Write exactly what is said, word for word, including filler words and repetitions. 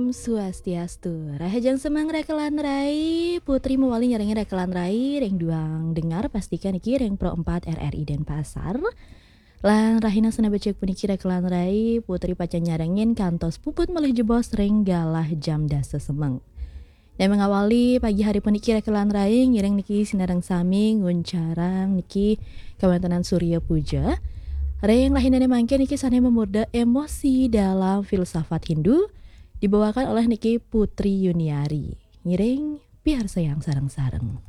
Om Swastiastu. Rahajang semang rekelan rai, putri mewali nyerengin rekelan rai, reng duang dengar pastikan iki reng pro empat R R I Denpasar. Lan rahina sana becek puniki rekelan rai, putri pacan nyarengin kantos puput melih jebos reng galah jam dasa semeng. Dan mengawali pagi hari puniki rekelan rai, ngireng niki sinarang sami nguncarang niki kawantanan Surya Puja. Reng lahinane mangke niki sane memurda emosi dalam filsafat Hindu dibawakan oleh niki Putri Yuniari. Ngiring biar sayang sareng-sareng.